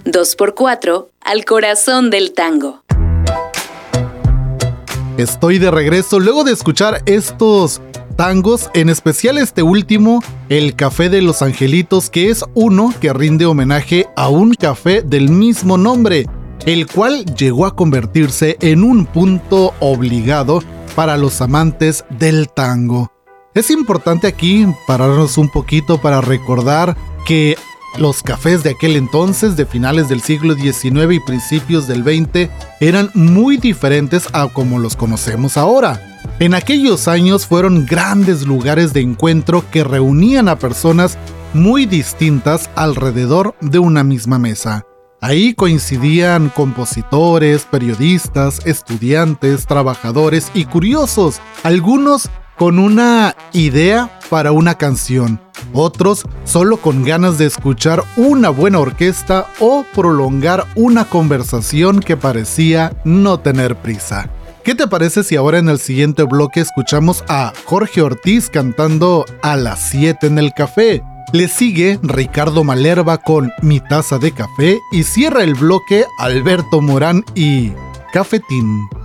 2x4 al corazón del tango. Estoy de regreso luego de escuchar estos tangos, en especial este último, El Café de los Angelitos, que es uno que rinde homenaje a un café del mismo nombre, el cual llegó a convertirse en un punto obligado para los amantes del tango. Es importante aquí pararnos un poquito para recordar que los cafés de aquel entonces, de finales del siglo XIX y principios del XX, eran muy diferentes a como los conocemos ahora. En aquellos años fueron grandes lugares de encuentro que reunían a personas muy distintas alrededor de una misma mesa. Ahí coincidían compositores, periodistas, estudiantes, trabajadores y curiosos, algunos con una idea para una canción, otros solo con ganas de escuchar una buena orquesta o prolongar una conversación que parecía no tener prisa. ¿Qué te parece si ahora en el siguiente bloque escuchamos a Jorge Ortiz cantando A las 7 en el café? Le sigue Ricardo Malerva con Mi taza de café y cierra el bloque Alberto Morán y Cafetín.